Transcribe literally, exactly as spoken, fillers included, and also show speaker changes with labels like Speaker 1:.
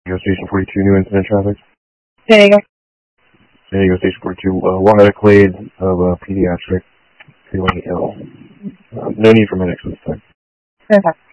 Speaker 1: San Diego Station forty-two, new incident traffic.
Speaker 2: There you go.
Speaker 1: San Diego Station forty-two, uh, one Accolade of uh, pediatric feeling ill. Uh, no need for medics this time.
Speaker 2: Okay.